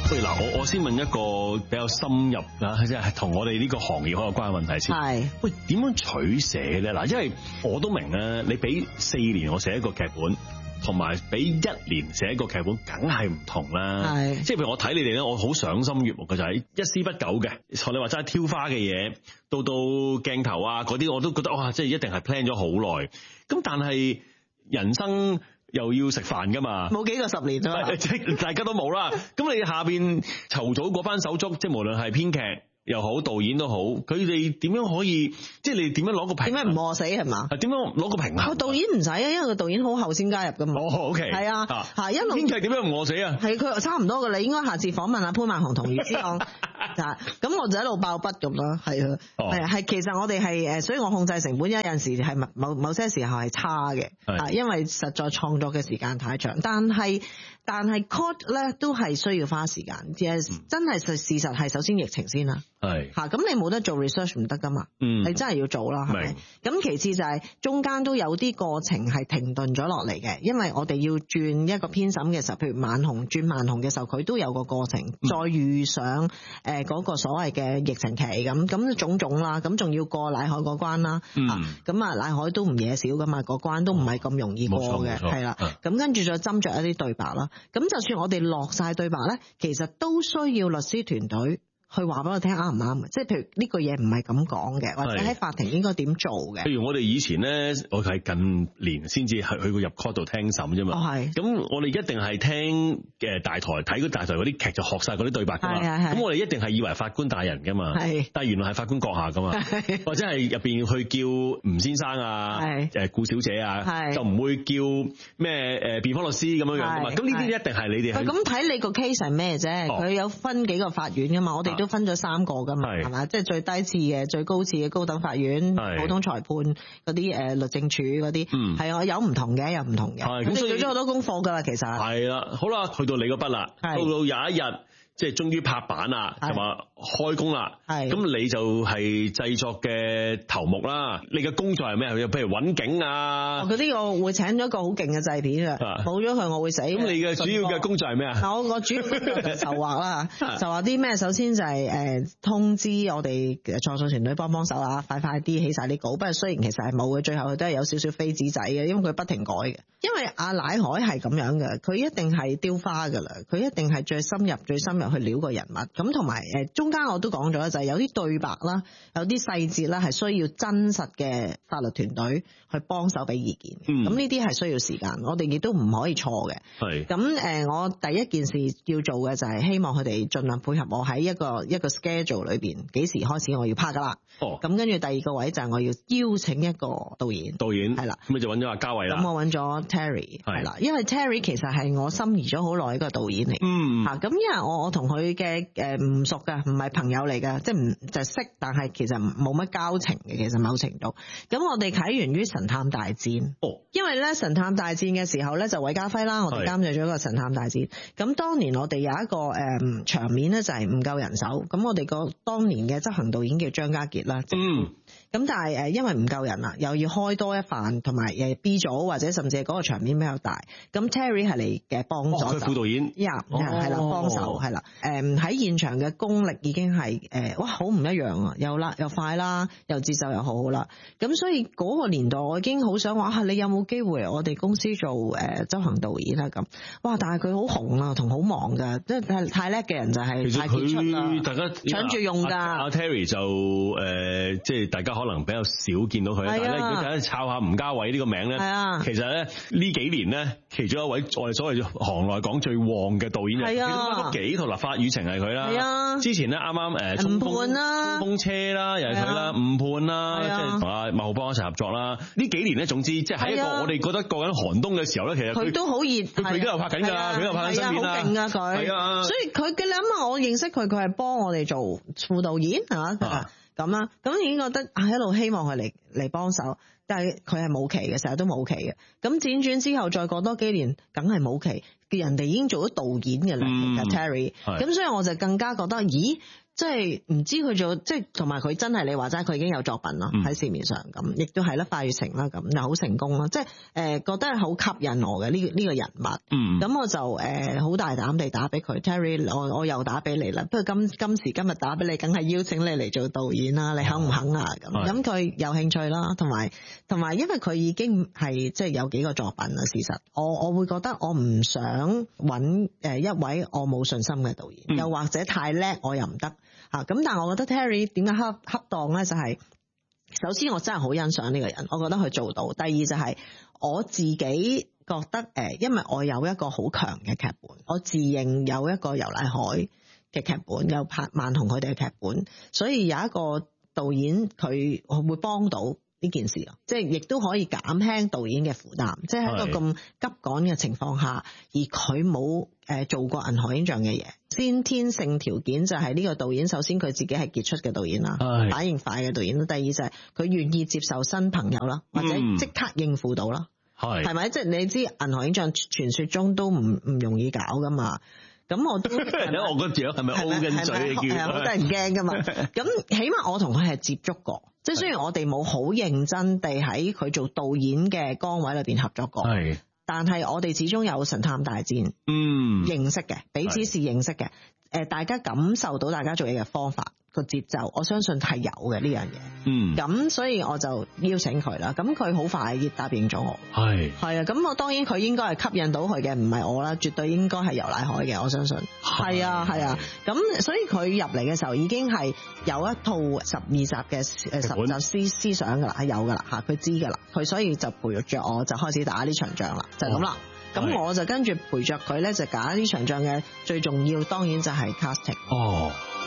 喂，嗱，我先問一個比較深入啦，即係同我哋呢個行業好有關嘅問題先。 係。 喂，點樣取捨咧？嗱，因為我都明咧，你俾4年我寫一個劇本，同埋俾1年寫一個劇本，梗係唔同啦。 係。即係譬如我睇你哋咧，我好賞心悅目嘅就係一絲不苟嘅，學你話齋挑花嘅嘢，到鏡頭啊嗰啲，我都覺得哇，即係一定係 plan 咗好耐。咁但係人生又要食飯噶嘛， 冇幾個10年啊， 即係大家都冇啦。咁你下邊籌組嗰班手足，即係無論係編劇又好，導演都好，佢哋點樣可以，即係你點樣攞個平衡？ 點解唔餓死係嘛？ 點樣攞個平衡？ 個導演唔使啊，因為個導演好後先加入噶嘛。 哦 OK， 係啊，係一路編劇點樣唔餓死啊？ 係佢差唔多噶啦，應該下次訪問阿潘萬雄同余之昂。咁我就一路爆筆咁啦，係啊，係其實我哋係所以我控制成本有陣時係某些時候係差嘅，因為實在創作嘅時間太長，但係 cut 咧都係需要花時間，真係事實係首先疫情先啦，係嚇，咁你冇得做 research 唔得噶嘛，你真係要做啦，係咪？咁其次就係中間都有啲過程係停頓咗落嚟嘅，因為我哋要轉一個編審嘅時候，譬如萬紅轉萬紅嘅時候，佢都有個過程，再遇上嗰個所謂嘅疫情期咁種種啦，咁仲要過乃海嗰關啦，咁啊乃海都唔嘢少噶嘛，嗰關都唔係咁容易過嘅，係啦，咁跟住再斟酌一啲對白啦，咁就算我哋落晒對白咧，其實都需要律師團隊去話俾我聽啱唔啱，即係譬如呢個嘢唔係咁講嘅，或者喺法庭應該點做嘅。譬如我哋以前咧，我係近年先至去過入 court 度聽審啫嘛。係。咁我哋一定係聽大台睇嗰大台嗰啲劇就學晒嗰啲對白噶嘛。係。咁我哋一定係以為法官大人噶嘛。係。但係原來係法官閣下噶嘛。係。或者係入邊去叫吳先生啊，顧小姐啊，就唔會叫咩辯方律師咁樣樣噶嘛。咁呢啲一定係你哋係。咁睇你個 case 係咩啫？佢有分幾個法院噶嘛？我哋都分咗3個噶嘛，係嘛？即係最低次嘅、最高次嘅高等法院、普通裁判嗰啲律政處嗰啲，係啊，有唔同嘅，有唔同嘅。咁你做咗好多功課噶啦，其實係啦。好啦，去到你嗰筆啦，到有一日即係終於拍板啦，同埋開工啦。係咁，你就係製作嘅頭目啦。你嘅工作係咩？譬如揾景啊，嗰啲我會請咗一個好勁嘅製片嘅，冇咗佢我會死。咁你嘅主要嘅工作係咩啊？我主要工作就籌劃啦，籌劃啲咩？首先就係通知我哋創作團隊幫手啊，快啲起晒啲稿。不過雖然其實係冇嘅，最後佢都係有少少飛紙仔嘅，因為佢不停改嘅。因為阿乃海係咁樣嘅，佢一定係雕花噶啦，佢一定係最深入去料個人物。咁同埋中間我都講咗，就係有啲對白啦，有啲細節啦，係需要真實嘅法律團隊去幫手俾意見。咁呢啲係需要時間，我哋亦都唔可以錯嘅。係咁我第一件事要做嘅就係希望佢哋盡量配合我喺一個 schedule 裏邊，幾時開始我要拍噶啦。咁跟住第二個位就係我要邀請一個導演係啦，咁你就揾咗阿嘉偉啦。咁我揾咗 Terry 係啦，因為 Terry 其實係我心儀咗好耐一個導演嚟。咁因為我同佢嘅唔熟噶，唔係朋友嚟噶，即係唔就識，但係其實冇乜交情嘅。其實某程度，咁我哋啟源於神探大戰。因為咧神探大戰嘅時候咧就韋家輝啦，我哋監製咗一個神探大戰。咁當年我哋有一個場面咧就係唔夠人手，咁我哋個當年嘅執行導演叫張家傑啦。咁但係因為唔夠人啦，又要開多一範，同埋B 組或者甚至係嗰個場面比較大，咁 Terry 係嚟嘅幫助。佢副導演。係啦，幫手係啦。喺現場嘅功力已經係哇好唔一樣啊！又快啦，又節奏又好啦。咁所以嗰個年代我已經好想話你有冇機會嚟我哋公司做執行導演啦咁。哇！但係佢好紅啊，同好忙噶，即係太叻嘅人就係太傑出啦。大家搶住用噶。阿 Terry 就即係大家可能比較少見到佢，但係咧如果大家抄下吳家偉呢個名咧，其實咧呢幾年咧其中一位我哋所謂行內講最旺嘅導演，其中幾套立法與情係佢啦。之前咧啱啱衝鋒啦、衝鋒車啦又係佢啦，誤判啦，即係同阿麥浩邦一齊合作啦。呢幾年咧總之即係喺一個我哋覺得過緊寒冬嘅時候咧，其實佢都好熱，佢都有拍緊㗎，佢都有拍緊新片啦。好勁啊佢！所以佢嘅你諗下，我認識佢係幫我哋做副導演係嘛？咁啦，咁已經覺得一路希望佢嚟幫手，但係佢係冇期嘅，成日都冇期嘅。咁輾轉之後，再過多幾年，梗係冇期。人哋已經做咗導演嘅啦，Terry。咁所以我就更加覺得，咦？ 即係唔知佢做，即係同埋佢真係你話齋，佢已經有作品啦喺市面上咁，亦都係啦，快月情啦咁又好成功啦，即係覺得係好吸引我嘅呢個人物。咁我就好大膽地打俾佢 Terry， 我又打俾你啦。不過今時今日打俾你，梗係邀請你嚟做導演啦，你肯唔肯啊？咁佢有興趣啦，同埋因為佢已經係即係有幾個作品啦。事實我會覺得我唔想揾一位我冇信心嘅導演，又或者太叻我又唔得。咁但係我覺得 Terry 點解恰當咧？就係首先我真係好欣賞呢個人，我覺得佢做到。第二就係我自己覺得因為我有一個好強嘅劇本，我自認有一個游乃海嘅劇本，有拍萬紅佢哋嘅劇本，所以有一個導演佢會幫到呢件事，即係亦都可以減輕導演嘅負擔。即係喺一個咁急趕嘅情況下，而佢冇做過銀河映像嘅嘢，先天性條件就係呢個導演，首先佢自己係傑出嘅導演啦，反應快嘅導演啦。第二就係佢願意接受新朋友啦，或者即刻應付到啦，係咪？即係你知銀河映像傳說中都唔容易搞噶嘛。咁我都，我個樣係咪 O 跟嘴嘅？ 好得人驚噶嘛。咁起碼我同佢係接觸過，即係雖然我哋冇好認真地喺佢做導演嘅崗位裏邊合作過，但係我哋始終有神探大戰，認識嘅，彼此是認識嘅。大家感受到大家做嘢嘅方法個節奏，我相信係有嘅呢樣嘢。咁所以我就邀請佢啦。咁佢好快答應咗我。係啊。咁我當然佢應該係吸引到佢嘅，唔係我啦，絕對應該係游乃海嘅，我相信。係啊。咁所以佢入嚟嘅時候已經係有一套12集嘅10集思想噶啦，係有噶啦嚇，佢知噶啦，佢所以就陪着我就開始打呢場仗啦，就係咁啦。咁我就跟住陪着佢咧，就打呢場仗嘅最重要，當然就係 casting。